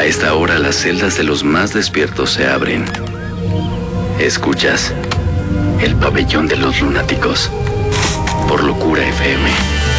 A esta hora las celdas de los más despiertos se abren. Escuchas el pabellón de los lunáticos por Locura FM.